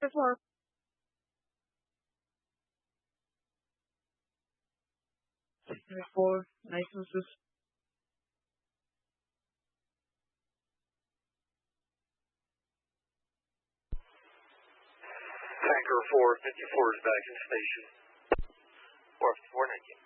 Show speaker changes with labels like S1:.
S1: 4. Tanker 4, licenses.
S2: Tanker 454 is back in station.
S3: 454, 19.